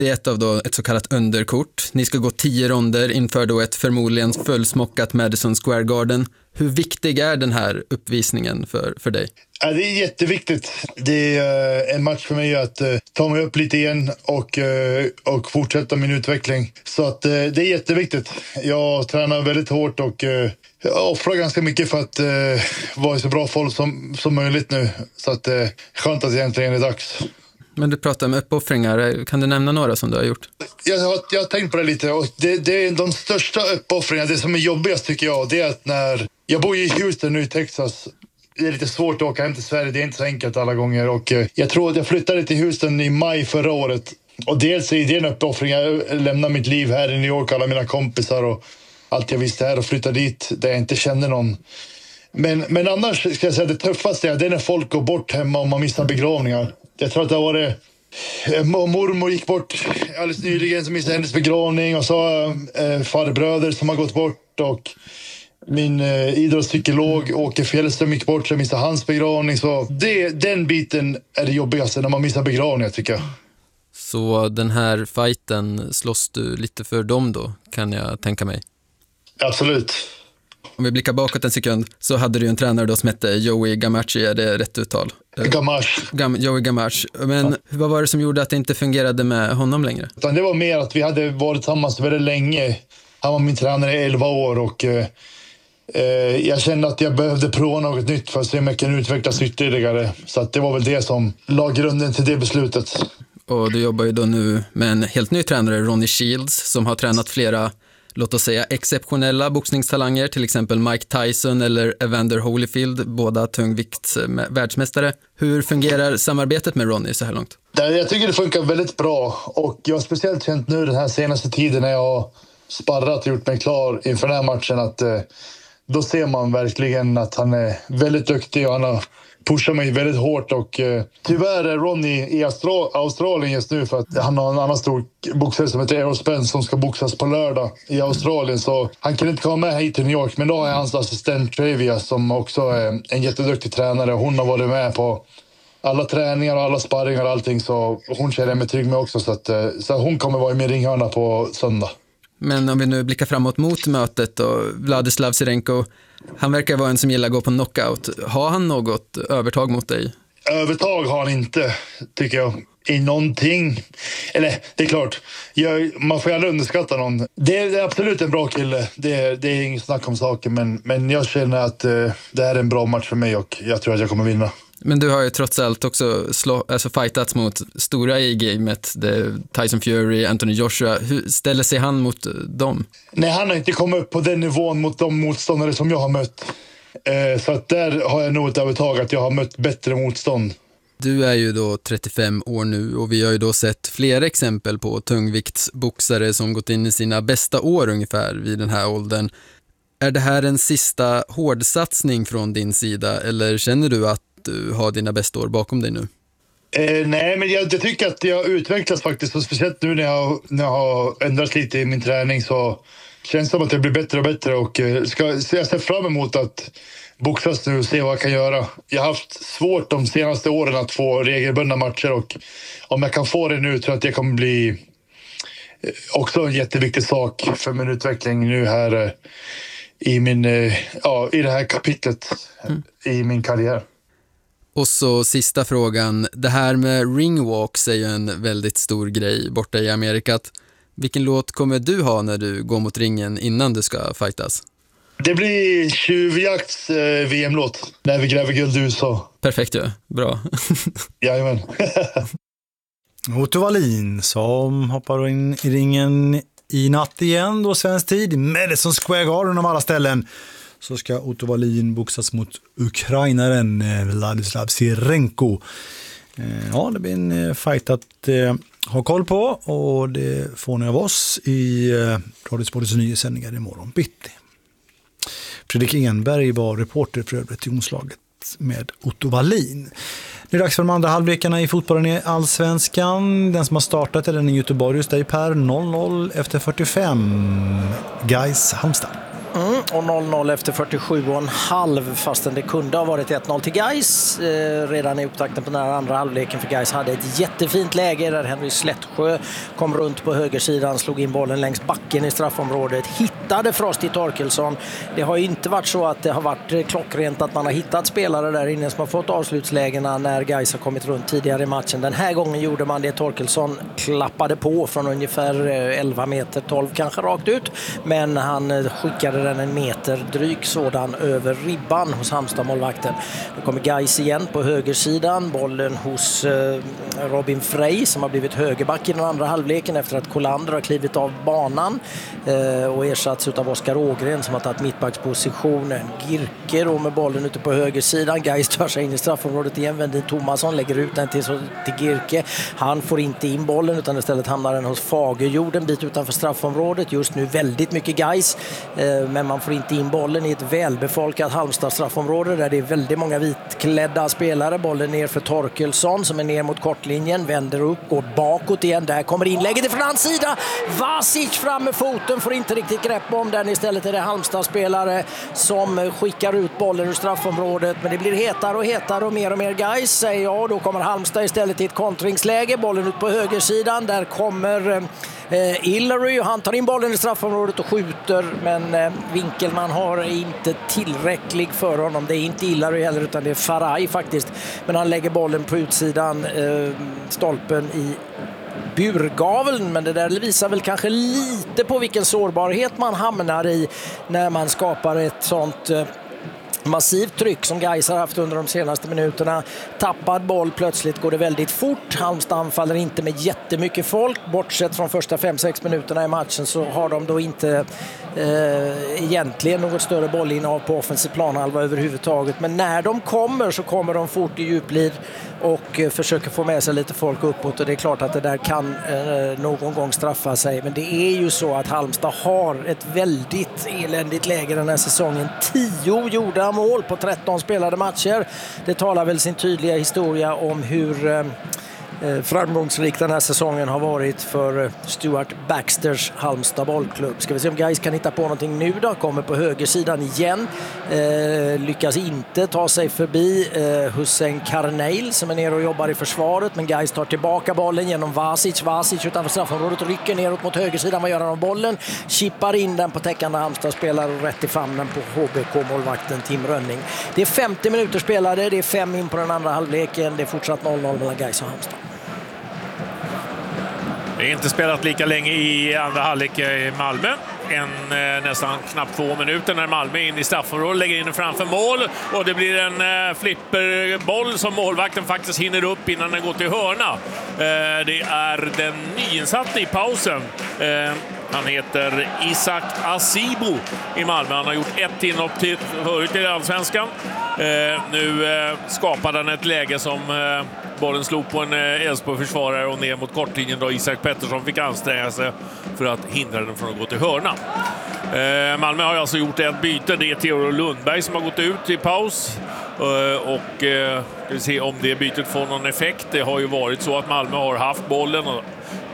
Det är ett så kallat underkort. Ni ska gå 10 ronder inför då ett förmodligen fullsmockat Madison Square Garden. Hur viktig är den här uppvisningen för dig? Ja, det är jätteviktigt. Det är en match för mig att ta mig upp lite igen och fortsätta min utveckling. Så att det är jätteviktigt. Jag tränar väldigt hårt och jag offrar ganska mycket för att vara i så bra form som möjligt nu. Så att skönt att egentligen är dags. Men du pratar om uppoffringar. Kan du nämna några som du har gjort? Jag har tänkt på det lite. Och det är de största uppoffringarna. Det som är jobbigast tycker jag, det är att när jag bor i Houston nu i Texas. Det är lite svårt att åka hem till Sverige. Det är inte så enkelt alla gånger. Och jag tror att jag flyttade till Houston i maj förra året. Och dels är det en uppoffring. Jag lämnar mitt liv här i New York. Alla mina kompisar och allt jag visste här. Och flyttade dit där jag inte kände någon. Men annars ska jag säga att det tuffaste är när folk går bort hemma och man missar begravningar. Jag tror att det var det. Mormor gick bort alldeles nyligen som missade hennes begravning. Och så farbröder som har gått bort. Och min idrottspsykolog Åke Fjällström gick bort så jag missade hans begravning. Så den biten är det jobbigaste när man missar begravningar tycker jag. Så den här fighten slåss du lite för dem då, kan jag tänka mig? Absolut. Om vi blickar bakåt en sekund så hade du en tränare då som hette Joey Gamache, är det rätt uttal? Joey Gamache. Men vad var det som gjorde att det inte fungerade med honom längre? Det var mer att vi hade varit tillsammans väldigt länge. Han var min tränare i 11 år och jag kände att jag behövde prova något nytt för att se om jag kan utvecklas ytterligare. Så att det var väl det som la grunden till det beslutet. Och du jobbar ju då nu med en helt ny tränare, Ronnie Shields, som har tränat flera, låt oss säga, exceptionella boxningstalanger, till exempel Mike Tyson eller Evander Holyfield, båda tungvikts världsmästare. Hur fungerar samarbetet med Ronnie så här långt? Jag tycker det funkar väldigt bra och jag har speciellt känt nu den här senaste tiden när jag har sparrat och gjort mig klar inför den här matchen att då ser man verkligen att han är väldigt duktig och han har pushat mig väldigt hårt och tyvärr är Ronnie i Australien just nu för att han har en annan stor boxare som heter Errol Spence som ska boxas på lördag i Australien så han kan inte komma med hit till New York men då har jag hans assistent Travia som också är en jätteduktig tränare. Hon har varit med på alla träningar och alla sparringar och allting så hon känner mig trygg med också så hon kommer vara i min ringhörna på söndag. Men om vi nu blickar framåt mot mötet och Vladislav Serenko, han verkar vara en som gillar att gå på knockout. Har han något övertag mot dig? Övertag har han inte, tycker jag. I någonting. Eller, det är klart. Man får ju aldrig underskatta någon. Det är absolut en bra kille. Det är inget snack om saker. Men jag känner att det är en bra match för mig och jag tror att jag kommer vinna. Men du har ju trots allt också fightats mot stora i gamet, Tyson Fury, Anthony Joshua. Hur ställer sig han mot dem? Nej, han har inte kommit upp på den nivån mot de motståndare som jag har mött. Så att där har jag nog ett övertag att jag har mött bättre motstånd. Du är ju då 35 år nu och vi har ju då sett flera exempel på tungviktsboxare som gått in i sina bästa år ungefär vid den här åldern. Är det här en sista hårdsatsning från din sida eller känner du att du har dina bästa år bakom dig nu? Nej, men jag tycker att jag utvecklas faktiskt. Och speciellt nu när jag har ändrat lite i min träning så känns det som att jag blir bättre och bättre. Och jag ser fram emot att boxas nu och se vad jag kan göra. Jag har haft svårt de senaste åren att få regelbundna matcher. Och om jag kan få det nu tror jag att det kommer bli också en jätteviktig sak för min utveckling nu här i det här kapitlet i min karriär. Och så sista frågan, det här med ringwalks är ju en väldigt stor grej borta i Amerikat. Vilken låt kommer du ha när du går mot ringen innan du ska fightas? Det blir Tjuvjakts VM-låt när vi gräver guld i USA. Perfekt, ja. Bra. Jajamän. Otto Wallin som hoppar in i ringen i natt igen då svensk tid. Madison Square Garden av alla ställen. Så ska Otto Wallin boxas mot ukrainaren Vladislav Serenko. Ja, det blir en fight att ha koll på och det får ni av oss i Radiosportens nyhetssändningar imorgon bitti. Fredrik Enberg var reporter för övrigt i omslaget med Otto Wallin. Det är dags för de andra halvlekarna i fotbollen i Allsvenskan. Den som har startat är den i Göteborg just där Per 0-0 efter 45. Gais Halmstad. Och 0-0 efter 47,5 fastän det kunde ha varit 1-0 till Gais redan i upptakten på den här andra halvleken, för Gais hade ett jättefint läge där Henry Slättsjö kom runt på högersidan, slog in bollen längs backen i straffområdet, hittade Frosty Torkelsson. Det har ju inte varit så att det har varit klockrent att man har hittat spelare där inne som har fått avslutslägena när Gais har kommit runt tidigare i matchen. Den här gången gjorde man det. Torkelsson klappade på från ungefär 11 meter, 12 kanske rakt ut, men han skickade den en meter dryg sådan över ribban hos Halmstad-målvakten. Då kommer Gais igen på högersidan, bollen hos Robin Frey som har blivit högerback i den andra halvleken efter att Kolander har klivit av banan och ersatts av Oskar Ågren som har tagit mittbackspositionen. Girke då med bollen ute på högersidan. Gais tar sig in i straffområdet igen. Vendin Thomasson lägger ut den till Girke. Han får inte in bollen utan istället hamnar den hos Fagerjord en bit utanför straffområdet. Just nu väldigt mycket Gais, men man får inte in bollen i ett välbefolkat Halmstad straffområde där det är väldigt många vitklädda spelare. Bollen ner för Torkelsson som är ner mot kortlinjen, vänder upp, går bakåt igen. Där kommer inlägget ifrån hans sida. Vasic fram med foten, får inte riktigt grepp om den. Istället är det Halmstad-spelare som skickar ut bollen ur straffområdet. Men det blir hetare och mer Gais, säger jag. Då kommer Halmstad istället till ett kontringsläge. Bollen ut på högersidan. Där kommer Hillary och han tar in bollen i straffområdet och skjuter, men Winkelman har inte tillräcklig för honom. Det är inte Hillary heller utan det är Faraj faktiskt, men han lägger bollen på utsidan stolpen i burgaveln, men det där visar väl kanske lite på vilken sårbarhet man hamnar i när man skapar ett sånt massivt tryck som Gais har haft under de senaste minuterna. Tappad boll, plötsligt går det väldigt fort. Halmstad anfaller inte med jättemycket folk. Bortsett från första 5-6 minuterna i matchen så har de då inte egentligen något större bollinnehav på offensiv planhalva överhuvudtaget. Men när de kommer så kommer de fort i djupled och försöker få med sig lite folk uppåt, och det är klart att det där kan någon gång straffa sig. Men det är ju så att Halmstad har ett väldigt eländigt läge den här säsongen. 10 gjorda mål på 13 spelade matcher. Det talar väl sin tydliga historia om hur framgångsrik den här säsongen har varit för Stuart Baxters Halmstad bollklubb. Ska vi se om Gais kan hitta på någonting nu då. Kommer på högersidan igen. Lyckas inte ta sig förbi Hussein Karneil som är nere och jobbar i försvaret, men Gais tar tillbaka bollen genom Vasic utanför straffområdet och rycker neråt mot högersidan. Vad gör han av bollen? Chippar in den på täckande Halmstad-spelare och rätt i famnen på HBK-målvakten Tim Rönning. Det är 50 minuter spelade, det är 5 in på den andra halvleken. Det är fortsatt 0-0 mellan Gais och Halmstad. Det är inte spelat lika länge i andra halvlek i Malmö. Nästan knappt 2 minuter när Malmö är in i straffområdet, lägger in den framför mål och det blir en flipperboll som målvakten faktiskt hinner upp innan den går till hörna. Det är den nyinsatte i pausen. Han heter Isak Asibo i Malmö. Han har gjort ett inhopp förut i Allsvenskan. Nu skapade han ett läge som bollen slog på en Elfsborg-försvarare och ner mot kortlinjen då Isak Pettersson fick anstränga sig för att hindra den från att gå till hörna. Malmö har alltså gjort ett byte. Det är Theodor Lundberg som har gått ut i paus. Och vi vill se om det bytet får någon effekt. Det har ju varit så att Malmö har haft bollen och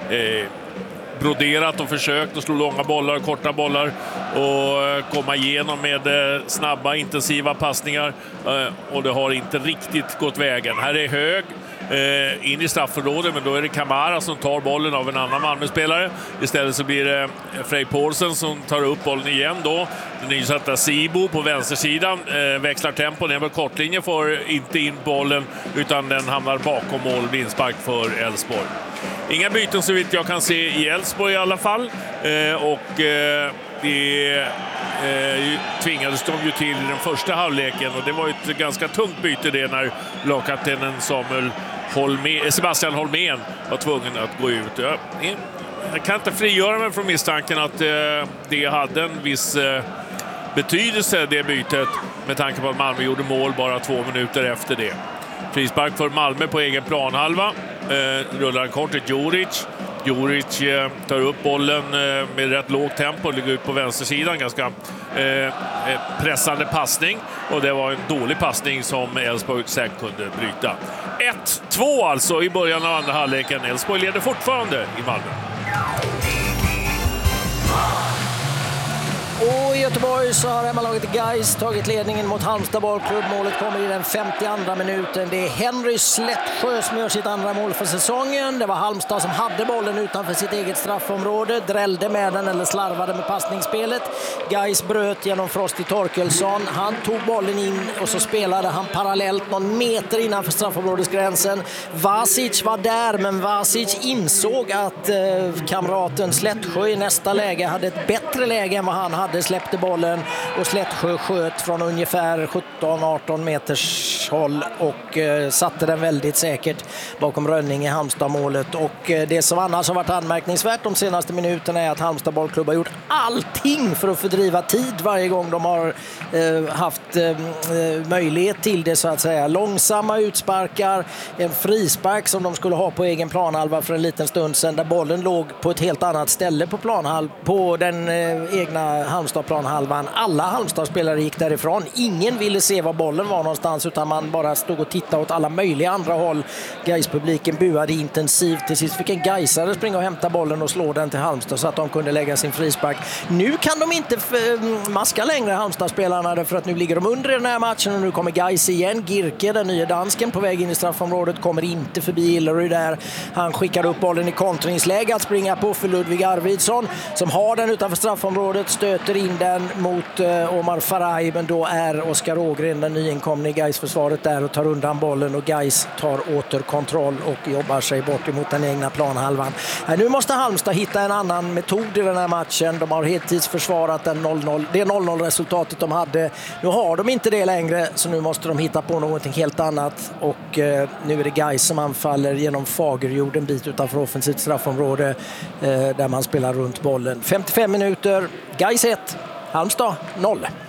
broderat och försökt att slå långa bollar och korta bollar och komma igenom med snabba, intensiva passningar, och det har inte riktigt gått vägen. Här är Hög in i straffområdet, men då är det Kamara som tar bollen av en annan Malmö-spelare. Istället så blir det Frej Poulsen som tar upp bollen igen då. Den nysatta Sibo på vänstersidan växlar tempo ner med kortlinjen, får inte in bollen utan den hamnar bakom mål, inspark för Elfsborg. Inga byten så vitt jag kan se i Elfsborg i alla fall, och det tvingades de ju till i den första halvleken, och det var ett ganska tungt byte det när lagkaptenen Sebastian Holmén var tvungen att gå ut. Jag kan inte frigöra mig från misstanken att det hade en viss betydelse, det bytet, med tanke på att Malmö gjorde mål bara 2 minuter efter det. Frispark för Malmö på egen planhalva. Rullar kort till Djuric. Djuric tar upp bollen med rätt lågt tempo och ligger ut på vänstersidan. Ganska pressande passning. Och det var en dålig passning som Elfsborg säkert kunde bryta. 1-2 alltså i början av andra halvleken. Elfsborg leder fortfarande i Malmö. Och i Göteborg så har hemmalaget Gais tagit ledningen mot Halmstad bollklubb. Målet kommer i den 52:a minuten. Det är Henry Slättsjö som gör sitt andra mål för säsongen. Det var Halmstad som hade bollen utanför sitt eget straffområde, drällde med den eller slarvade med passningsspelet. Gais bröt genom Frosty Torkelsson. Han tog bollen in och så spelade han parallellt någon meter innanför straffområdesgränsen. Vasic var där, men Vasic insåg att kamraten Slättsjö i nästa läge hade ett bättre läge än vad han hade, släppte bollen och Slättsjö sköt från ungefär 17-18 meters håll och satte den väldigt säkert bakom Rönning i Halmstad-målet. Och det som annars har varit anmärkningsvärt de senaste minuterna är att Halmstad bollklubb har gjort allting för att fördriva tid varje gång de har haft möjlighet till det, så att säga. Långsamma utsparkar, en frispark som de skulle ha på egen planhalva för en liten stund sedan, där bollen låg på ett helt annat ställe på den egna Halmstad-planhalvan. Alla Halmstad-spelare gick därifrån. Ingen ville se var bollen var någonstans, utan man bara stod och tittade åt alla möjliga andra håll. Gais-publiken buade intensivt. Till sist fick en gaisare springa och hämta bollen och slå den till Halmstad så att de kunde lägga sin frispark. Nu kan de inte maska längre, Halmstad-spelarna, därför att nu ligger de under i den här matchen och nu kommer Gais igen. Girke, den nya dansken, på väg in i straffområdet, kommer inte förbi Hillary där. Han skickar upp bollen i kontringsläge att springa på för Ludvig Arvidsson som har den utanför straffområdet, stöter in den mot Omar Faraj, men då är Oskar Ågren, den nyinkomne i Gais-försvaret, där och tar undan bollen och Gais tar åter kontroll och jobbar sig bort emot den egna planhalvan. Nu måste Halmstad hitta en annan metod i den här matchen. De har heltids försvarat det 0-0-resultatet de hade. Nu har de inte det längre, så nu måste de hitta på någonting helt annat och nu är det Gais som anfaller genom Fagerjord en bit utanför offensivt straffområde där man spelar runt bollen. 55 minuter, Gais 1, Halmstad 0.